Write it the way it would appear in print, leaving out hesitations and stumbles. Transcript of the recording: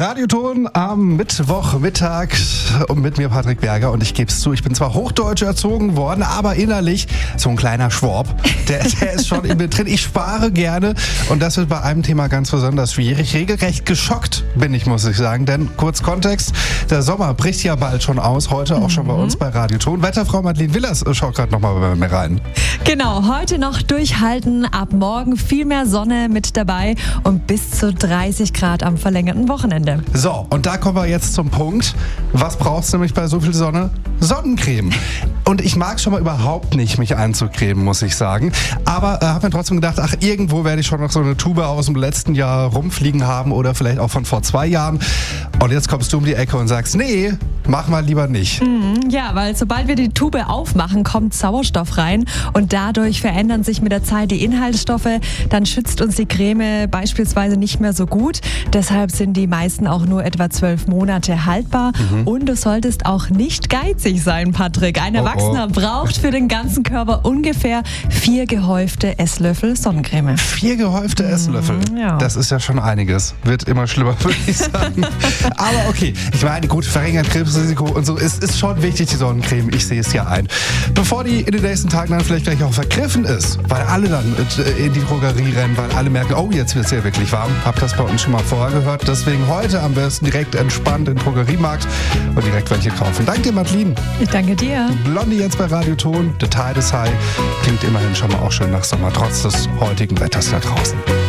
Radioton am Mittwochmittag und mit mir Patrick Berger und ich gebe es zu, ich bin zwar hochdeutsch erzogen worden, aber innerlich so ein kleiner Schwab, der ist schon in mir drin. Ich spare gerne und das wird bei einem Thema ganz besonders schwierig. Regelrecht geschockt bin ich, muss ich sagen, denn kurz Kontext, der Sommer bricht ja bald schon aus, heute auch schon bei uns bei Radioton. Wetterfrau Madeleine Willers schaut gerade nochmal bei mir rein. Genau, heute noch durchhalten, ab morgen viel mehr Sonne mit dabei und bis zu 30 Grad am verlängerten Wochenende. So, und da kommen wir jetzt zum Punkt. Was brauchst du nämlich bei so viel Sonne? Sonnencreme. Und ich mag schon mal überhaupt nicht, mich einzucremen, muss ich sagen. Aber habe mir trotzdem gedacht, ach, irgendwo werde ich schon noch so eine Tube aus dem letzten Jahr rumfliegen haben oder vielleicht auch von vor 2 Jahren. Und jetzt kommst du um die Ecke und sagst, nee, mach mal lieber nicht. Ja, weil sobald wir die Tube aufmachen, kommt Sauerstoff rein und dadurch verändern sich mit der Zeit die Inhaltsstoffe. Dann schützt uns die Creme beispielsweise nicht mehr so gut. Deshalb sind die meisten auch nur etwa 12 Monate haltbar. Und du solltest auch nicht geizig sein, Patrick. Ein Erwachsener braucht für den ganzen Körper ungefähr 4 gehäufte Esslöffel Sonnencreme. 4 gehäufte Esslöffel? Ja. Das ist ja schon einiges. Wird immer schlimmer, würde ich sagen. Aber okay, ich meine, gut, verringert Krebsrisiko und so. Es ist schon wichtig, die Sonnencreme. Ich sehe es ja ein. Bevor die in den nächsten Tagen dann vielleicht gleich auch vergriffen ist, weil alle dann in die Drogerie rennen, weil alle merken, oh, jetzt wird es ja wirklich warm. Habt das bei uns schon mal vorher gehört. Deswegen heute am besten direkt entspannt in den Drogeriemarkt und direkt welche kaufen. Danke dir, Madeleine. Ich danke dir. Blondie jetzt bei Radioton. The Tide is High. Klingt immerhin schon mal auch schön nach Sommer, trotz des heutigen Wetters da draußen.